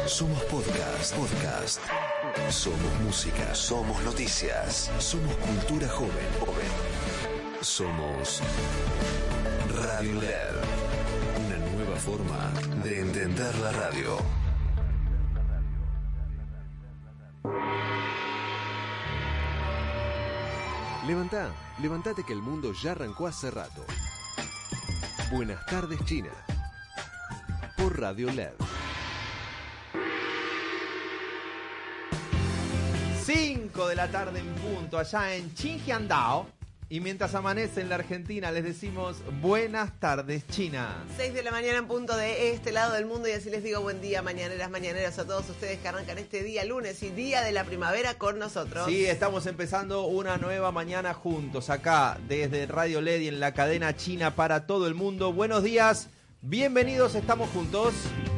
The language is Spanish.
Somos podcast. Somos música. Somos noticias. Somos cultura joven. Somos Radio LED. Una nueva forma de entender la radio. Levantate que el mundo ya arrancó hace rato. Buenas tardes, China. Por Radio LED. 5 de la tarde en punto, allá en Qingqiangdao. Y mientras amanece en la Argentina, les decimos buenas tardes, China. 6 de la mañana en punto de este lado del mundo. Y así les digo buen día, mañaneras a todos ustedes que arrancan este día lunes y día de la primavera con nosotros. Sí, estamos empezando una nueva mañana juntos, acá desde Radio LED y en la cadena China para todo el mundo. Buenos días, bienvenidos, estamos juntos.